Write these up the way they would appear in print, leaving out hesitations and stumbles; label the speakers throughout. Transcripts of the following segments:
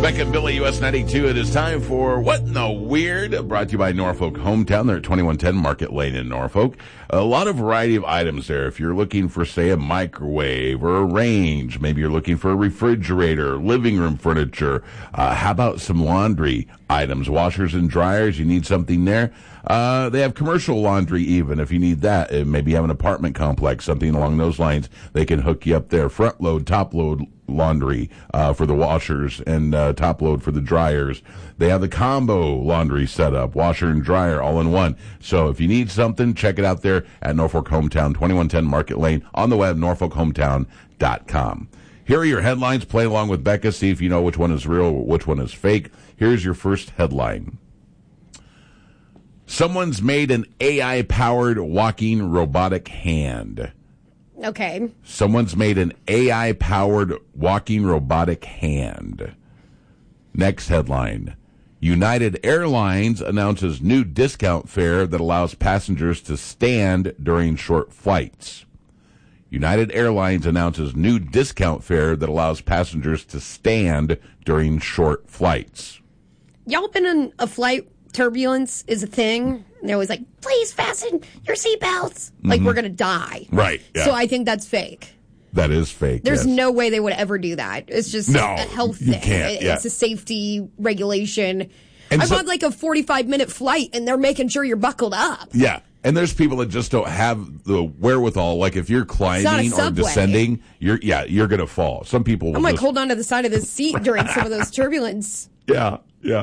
Speaker 1: Beck and Billy, US 92. It is time for What in the Weird, brought to you by Norfolk Hometown. They're at 2110 Market Lane in Norfolk. A lot of variety of items there. If you're looking for, say, a microwave or a range, maybe you're looking for a refrigerator, living room furniture. How about some laundry items, washers and dryers? You need something there. They have commercial laundry even if you need that. Maybe you have an apartment complex, something along those lines. They can hook you up there. Front load, top load laundry for the washers and top load for the dryers. They have the combo laundry setup, washer and dryer all in one. So if you need something, check it out there at Norfolk Hometown, 2110 Market Lane, on the web, norfolkhometown.com. Here are your headlines. Play along with Becca. See if you know which one is real, which one is fake. Here's your first headline. Someone's made an AI-powered walking robotic hand.
Speaker 2: Okay.
Speaker 1: Someone's made an AI-powered walking robotic hand. Next headline. United Airlines announces new discount fare that allows passengers to stand during short flights. United Airlines announces new discount fare that allows passengers to stand during short flights.
Speaker 2: Y'all been in a flight? Turbulence is a thing. And they're always like, please fasten your seatbelts. Like, we're going to die.
Speaker 1: Right. Yeah.
Speaker 2: So I think that's fake.
Speaker 1: That is fake.
Speaker 2: There's
Speaker 1: yes.
Speaker 2: no way they would ever do that. It's just a health thing. It's a safety regulation.
Speaker 1: And
Speaker 2: I'm on like a 45-minute flight, and they're making sure you're buckled up.
Speaker 1: Yeah. And there's people that just don't have the wherewithal. Like, if you're climbing or descending, you're going to fall. Some people will
Speaker 2: I'm like, hold on to the side of the seat during some of those turbulence.
Speaker 1: Yeah.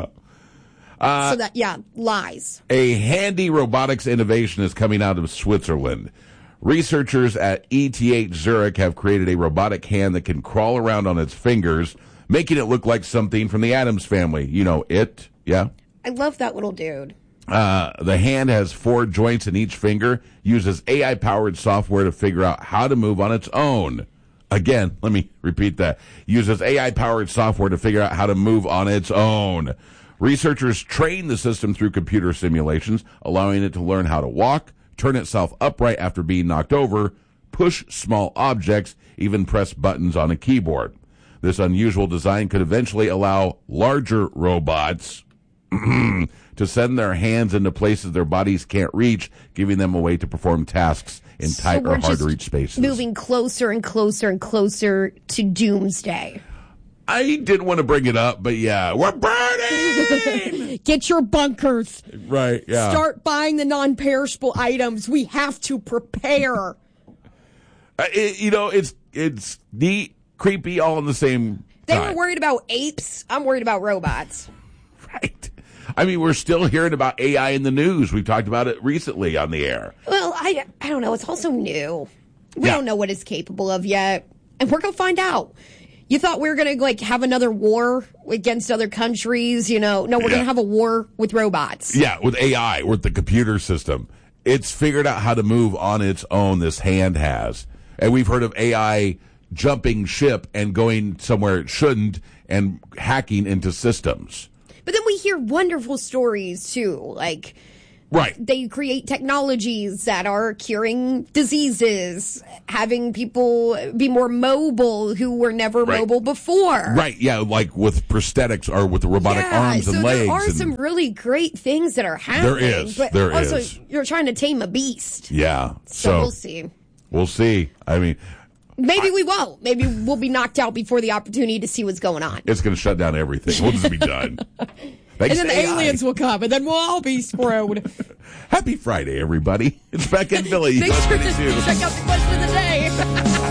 Speaker 2: Lies.
Speaker 1: A handy robotics innovation is coming out of Switzerland. Researchers at ETH Zurich have created a robotic hand that can crawl around on its fingers, making it look like something from the Addams Family. You know, it, yeah?
Speaker 2: I love that little dude.
Speaker 1: The hand has 4 joints in each finger, uses AI-powered software to figure out how to move on its own. Again, let me repeat that. Uses AI-powered software to figure out how to move on its own. Researchers train the system through computer simulations, allowing it to learn how to walk, turn itself upright after being knocked over, push small objects, even press buttons on a keyboard. This unusual design could eventually allow larger robots to send their hands into places their bodies can't reach, giving them a way to perform tasks in tight or hard-to-reach spaces.
Speaker 2: Moving closer and closer and closer to doomsday.
Speaker 1: I didn't want to bring it up, but yeah, we're burning!
Speaker 2: Get your bunkers.
Speaker 1: Right, yeah.
Speaker 2: Start buying the non-perishable items. We have to prepare.
Speaker 1: It's neat, creepy, all in the same time.
Speaker 2: They were worried about apes. I'm worried about robots.
Speaker 1: Right. I mean, we're still hearing about AI in the news. We've talked about it recently on the air.
Speaker 2: Well, I don't know. It's also new. We don't know what it's capable of yet. And we're going to find out. You thought we were going to have another war against other countries, No, we're going to have a war with robots.
Speaker 1: Yeah, with AI, with the computer system. It's figured out how to move on its own, this hand has. And we've heard of AI jumping ship and going somewhere it shouldn't and hacking into systems.
Speaker 2: But then we hear wonderful stories, too,
Speaker 1: right.
Speaker 2: They create technologies that are curing diseases, having people be more mobile who were never mobile before.
Speaker 1: Right, yeah, like with prosthetics or with the robotic arms and legs.
Speaker 2: There are some really great things that are happening.
Speaker 1: There
Speaker 2: also,
Speaker 1: is.
Speaker 2: You're trying to tame a beast.
Speaker 1: Yeah.
Speaker 2: So we'll see.
Speaker 1: We'll see. I mean...
Speaker 2: Maybe we won't. Maybe we'll be knocked out before the opportunity to see what's going on.
Speaker 1: It's going to shut down everything. We'll just be done.
Speaker 2: And then the aliens will come, and then we'll all be screwed.
Speaker 1: Happy Friday, everybody. It's Beck and Billy.
Speaker 2: Thanks for check out the question of the day.